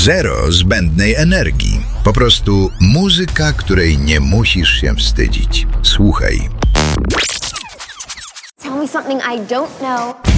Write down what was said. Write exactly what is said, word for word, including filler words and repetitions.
Zero zbędnej energii. Po prostu muzyka, której nie musisz się wstydzić. Słuchaj. Tell me something I don't know.